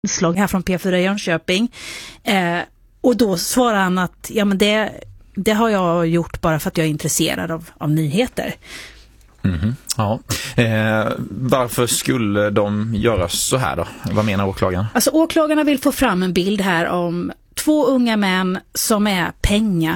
inslag här från P4 Jönköping. Och då svarar han att ja, men det har jag gjort bara för att jag är intresserad av nyheter. Mm-hmm. Ja. Varför skulle de göra så här då? Vad menar åklagaren? Alltså åklagarna vill få fram en bild här om 2 unga män som är